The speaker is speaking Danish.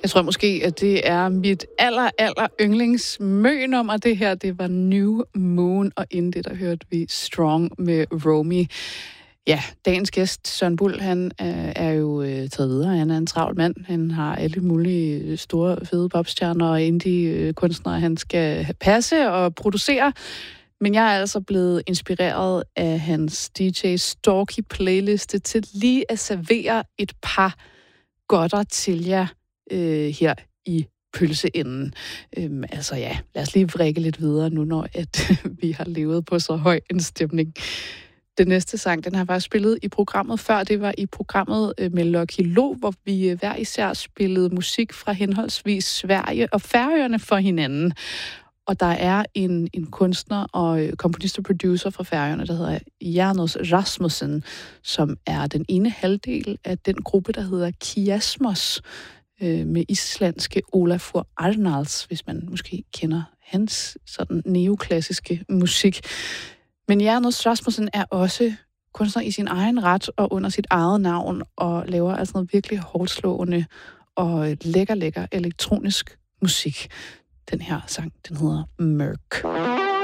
Jeg tror måske, at det er mit aller yndlingsmønummer. Det her, det var New Moon, og inden det, der hørte vi Strong med Romy. Ja, dagens gæst, Søren Buhl, han er jo taget videre. Han er en travl mand. Han har alle mulige store, fede popstjerner og indie-kunstnere, han skal passe og producere. Men jeg er altså blevet inspireret af hans DJ Storky playliste til lige at servere et par godter til jer her i pølseenden. Altså ja, lad os lige vrikke lidt videre nu, når at vi har levet på så høj en stemning. Den næste sang, den har jeg faktisk spillet i programmet før. Det var i programmet med Lucky Lo, hvor vi hver især spillede musik fra henholdsvis Sverige og Færøerne for hinanden. Og der er en kunstner og komponist og producer fra Færøerne, der hedder Janus Rasmussen, som er den ene halvdel af den gruppe, der hedder Kiasmos, med islandske Olafur Arnalds, hvis man måske kender hans sådan neoklassiske musik. Men Janus Rasmussen er også kunstner i sin egen ret og under sit eget navn, og laver altså noget virkelig hårdslående og lækker elektronisk musik. Den her sang, den hedder Mørk.